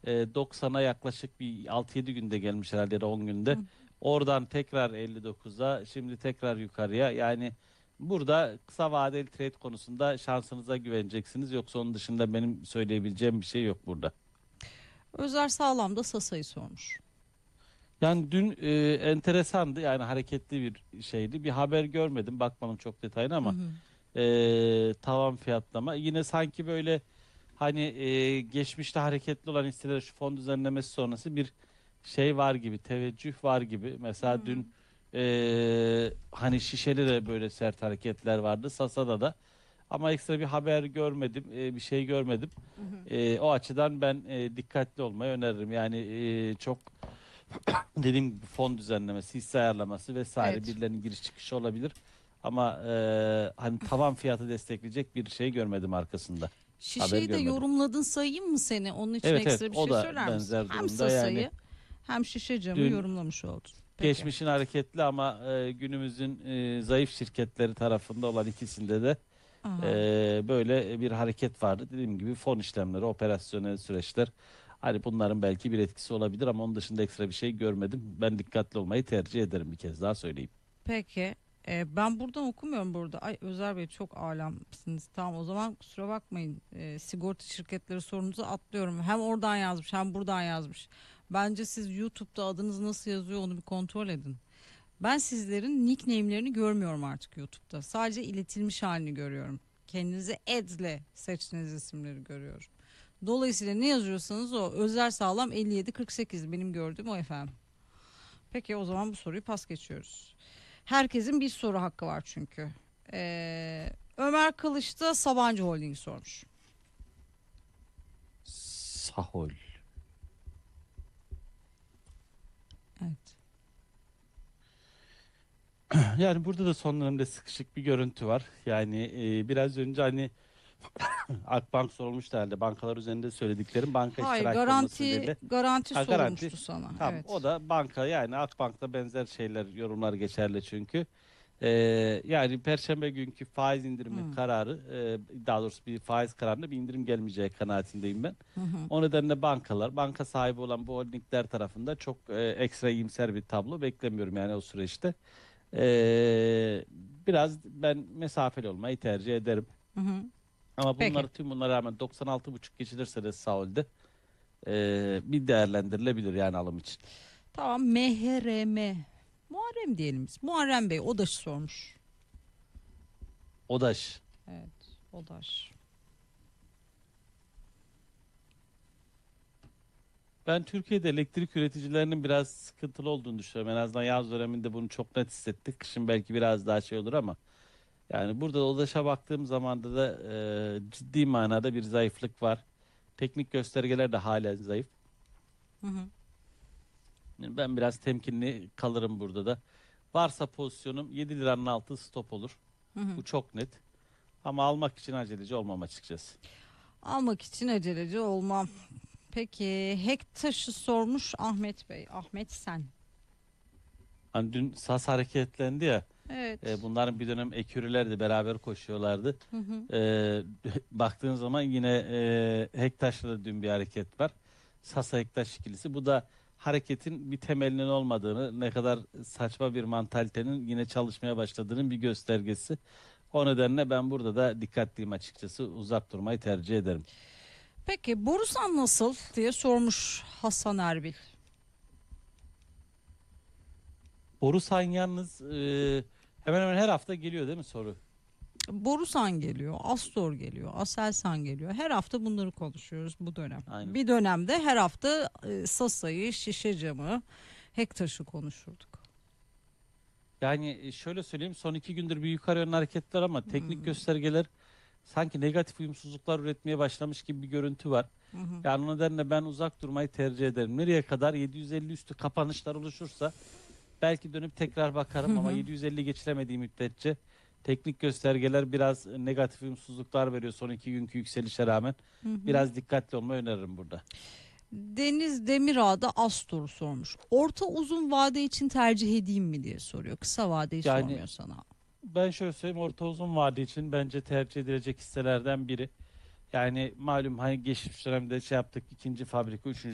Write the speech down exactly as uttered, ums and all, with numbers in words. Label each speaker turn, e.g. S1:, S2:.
S1: e, doksana yaklaşık bir altı yedi günde gelmiş herhalde ya da on günde.
S2: Hı.
S1: Oradan tekrar elli dokuza, şimdi tekrar yukarıya. Yani burada kısa vadeli trade konusunda şansınıza güveneceksiniz. Yoksa onun dışında benim söyleyebileceğim bir şey yok burada.
S2: Özer Sağlam da Sasa'yı sormuş.
S1: Yani dün e, enteresandı, yani hareketli bir şeydi. Bir haber görmedim, bakmadım çok detaylı
S2: Hı
S1: ama
S2: hı.
S1: e, tavan fiyatlama. Yine sanki böyle hani e, geçmişte hareketli olan hisselere şu fon düzenlemesi sonrası bir şey var gibi, teveccüh var gibi. Mesela
S2: Hı.
S1: dün e, hani Şişeli de böyle sert hareketler vardı, Sasa'da da. Ama ekstra bir haber görmedim, e, bir şey görmedim.
S2: Hı hı.
S1: E, o açıdan ben e, dikkatli olmayı öneririm. Yani e, çok dediğim gibi fon düzenlemesi, hisse ayarlaması vesaire,
S2: Evet.
S1: birilerinin giriş çıkışı olabilir. Ama e, hani tavan fiyatı destekleyecek bir şey görmedim arkasında. Haber
S2: Şişeyi de
S1: görmedim.
S2: yorumladın sayayım mı seni? Onun için
S1: Evet, evet,
S2: ekstra bir
S1: o
S2: şey
S1: da
S2: söyler misin?
S1: benzer
S2: Hem
S1: durumda yani.
S2: Sasa'yı hem şişe camı
S1: Dün
S2: yorumlamış oldun. Peki.
S1: geçmişin hareketli ama e, günümüzün e, zayıf şirketleri tarafında olan ikisinde de
S2: Aha.
S1: e, böyle bir hareket vardı. Dediğim gibi fon işlemleri, operasyonel süreçler. Hani bunların belki bir etkisi olabilir ama onun dışında ekstra bir şey görmedim. Ben dikkatli olmayı tercih ederim, bir kez daha söyleyeyim.
S2: Peki. Ee, ben buradan okumuyorum burada. Ay Özer Bey çok alemsiniz. Tamam o zaman kusura bakmayın. Ee, sigorta şirketleri sorunuzu atlıyorum. Hem oradan yazmış hem buradan yazmış. Bence siz YouTube'da adınız nasıl yazıyor onu bir kontrol edin. Ben sizlerin nickname'lerini görmüyorum artık YouTube'da. Sadece iletilmiş halini görüyorum. Kendinize ad'le seçtiğiniz isimleri görüyorum. Dolayısıyla ne yazıyorsanız o. Özer Sağlam elli yedi kırk sekiz benim gördüğüm o efendim. Peki o zaman bu soruyu pas geçiyoruz. Herkesin bir soru hakkı var çünkü. Ee, Ömer Kılıç da Sabancı Holding sormuş.
S1: Sahol.
S2: Evet.
S1: Yani burada da son dönemde sıkışık bir görüntü var. Yani e, biraz önce hani Akbank sorulmuştu herhalde. Bankalar üzerinde söylediklerim banka
S2: Hayır
S1: iştiraki olması
S2: garanti
S1: nedeniyle.
S2: garanti
S1: Ha, garanti.
S2: sorulmuştu sana.
S1: Tamam, o
S2: Evet.
S1: da banka, yani Akbank'ta benzer şeyler, yorumlar geçerli çünkü. Ee, Yani Perşembe günkü faiz indirimi
S2: Hı
S1: kararı, e, daha doğrusu bir faiz kararında bir indirim gelmeyeceği kanaatindeyim ben.
S2: hı hı.
S1: O nedenle bankalar, banka sahibi olan bu holdingler tarafında çok e, ekstra iyimser bir tablo beklemiyorum yani o süreçte. Ee, Biraz ben mesafeli olmayı tercih ederim.
S2: Hı hı.
S1: Ama
S2: Peki.
S1: bunları, tüm bunlara rağmen doksan altı buçuk geçilirse de Saul'de e, bir değerlendirilebilir yani alım için.
S2: Tamam M H R M. Muharrem diyelim biz. Muharrem Bey Odaş sormuş.
S1: Odaş.
S2: Evet, Odaş.
S1: Ben Türkiye'de elektrik üreticilerinin biraz sıkıntılı olduğunu düşünüyorum. En azından yaz döneminde bunu çok net hissettik. Kışın belki biraz daha şey olur ama yani burada Odaş'a baktığım zaman da da e, ciddi manada bir zayıflık var. Teknik göstergeler de halen zayıf.
S2: Hı hı.
S1: Yani ben biraz temkinli kalırım burada da. Varsa pozisyonum yedi liranın altı stop olur.
S2: Hı hı.
S1: Bu çok net. Ama almak için aceleci olmam açıkçası.
S2: Almak için aceleci olmam. Peki Hektaş'ı sormuş Ahmet Bey. Ahmet sen.
S1: Hani dün S A S hareketlendi ya. E,
S2: Evet.
S1: bunların bir dönem ekürüler de beraber koşuyorlardı.
S2: Hı hı.
S1: E, Baktığın zaman yine e, Hektaş'ta da dün bir hareket var. Sasa Hektaş ikilisi. Bu da hareketin bir temelinin olmadığını, ne kadar saçma bir mantalitenin yine çalışmaya başladığının bir göstergesi. O nedenle ben burada da dikkatliyim açıkçası. Uzak durmayı tercih ederim.
S2: Peki Borusan nasıl diye sormuş Hasan Erbil.
S1: Borusan yalnız e, hemen hemen her hafta geliyor değil mi soru?
S2: Borusan geliyor, Astor geliyor, Aselsan geliyor. Her hafta bunları konuşuyoruz bu dönem.
S1: Aynen.
S2: Bir dönemde her hafta e, Sasa'yı, şişe camı, Hektaş'ı konuşurduk.
S1: Yani e, şöyle söyleyeyim, son iki gündür bir yukarı yönlü hareketler ama teknik
S2: Hmm.
S1: göstergeler sanki negatif uyumsuzluklar üretmeye başlamış gibi bir görüntü var.
S2: Hı hı.
S1: Yani o nedenle ben uzak durmayı tercih ederim. Nereye kadar? yedi yüz elli üstü kapanışlar oluşursa belki dönüp tekrar
S2: Hı
S1: bakarım ama
S2: hı.
S1: yedi yüz elli geçilemediği müddetçe teknik göstergeler biraz e, negatif uyumsuzluklar veriyor son iki günkü yükselişe rağmen.
S2: Hı hı.
S1: Biraz dikkatli olmayı öneririm burada.
S2: Deniz Demirağ da Astor'u sormuş. Orta uzun vade için tercih edeyim mi diye soruyor. Kısa vadeyi
S1: Yani
S2: sormuyor sana.
S1: ben şöyle söyleyeyim, orta uzun vade için bence tercih edilecek hisselerden biri. Yani malum hani geçmiş dönemde şey yaptık, ikinci fabrika, üçüncü